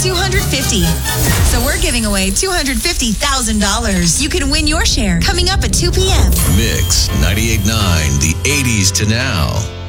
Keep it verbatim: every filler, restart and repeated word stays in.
two hundred fifty dollars. So we're giving away two hundred fifty thousand dollars. You can win your share coming up at two p.m. Mix ninety-eight point nine, the eighties to now.